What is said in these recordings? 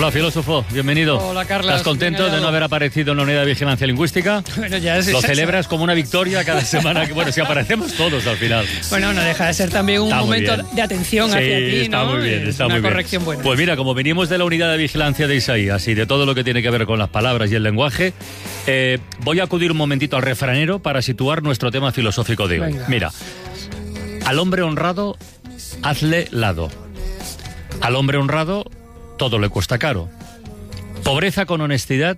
Hola, filósofo, bienvenido. Hola, Carlos. ¿Estás contento de no haber aparecido en la Unidad de Vigilancia Lingüística? Bueno, ya es Lo celebras como una victoria cada semana. Bueno, si aparecemos todos al final. Bueno, no deja de ser también un momento de atención hacia ti, ¿no? Está muy bien, está muy bien. Una corrección buena. Pues mira, como venimos de la Unidad de Vigilancia de Isaías y de todo lo que tiene que ver con las palabras y el lenguaje, voy a acudir un momentito al refranero para situar nuestro tema filosófico de hoy. Venga. Mira, al hombre honrado, hazle lado. Al hombre honrado, todo le cuesta caro. Pobreza con honestidad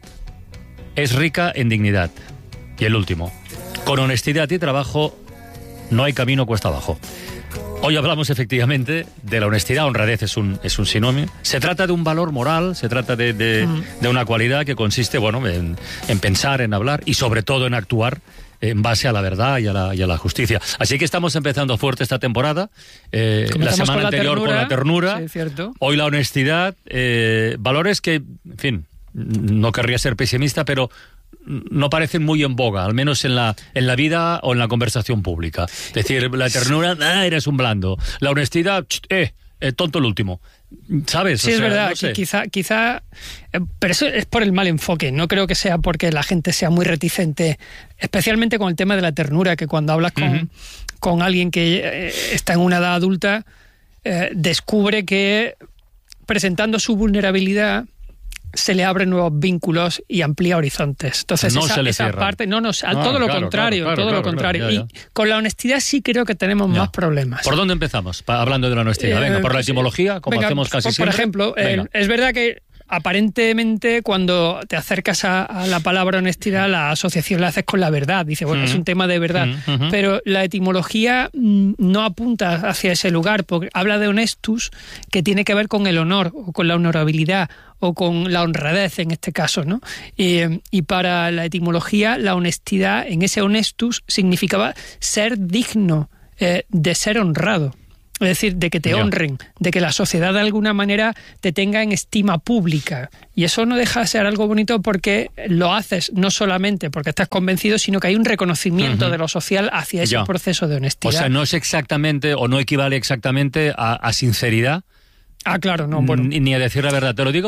es rica en dignidad. Y el último, con honestidad y trabajo no hay camino cuesta abajo. Hoy hablamos efectivamente de la honestidad. Honradez es un sinónimo. Se trata de un valor moral, se trata de una cualidad que consiste, bueno, en pensar, en hablar y sobre todo en actuar en base a la verdad y a la justicia. Así que estamos empezando fuerte esta temporada. La semana anterior con la ternura. Sí, cierto. Hoy la honestidad. Valores que, en fin, no querría ser pesimista, pero no parecen muy en boga, al menos en la vida o en la conversación pública. Es decir, la ternura, eres un blando. La honestidad, tonto el último. ¿Sabes? Sí, es verdad, no sé. Quizá, pero eso es por el mal enfoque. No creo que sea porque la gente sea muy reticente, especialmente con el tema de la ternura, que cuando hablas con alguien que está en una edad adulta, descubre que presentando su vulnerabilidad se le abren nuevos vínculos y amplía horizontes. Entonces esa parte, todo lo contrario. Y con la honestidad sí creo que tenemos más problemas. ¿Por dónde empezamos? Hablando de la honestidad. Venga, por la etimología, como hacemos casi siempre. Por ejemplo, es verdad que aparentemente cuando te acercas a la palabra honestidad, la asociación la haces con la verdad. Dice, bueno, es un tema de verdad. Pero la etimología no apunta hacia ese lugar, porque habla de honestus, que tiene que ver con el honor, o con la honorabilidad, o con la honradez en este caso, ¿no? Y para la etimología, la honestidad, en ese honestus, significaba ser digno de ser honrado. Es decir, de que te honren, de que la sociedad de alguna manera te tenga en estima pública. Y eso no deja de ser algo bonito porque lo haces no solamente porque estás convencido, sino que hay un reconocimiento de lo social hacia ese proceso de honestidad. O sea, no es exactamente, o no equivale exactamente a sinceridad. Ah, claro, no. Bueno. Ni a decir la verdad. Te lo digo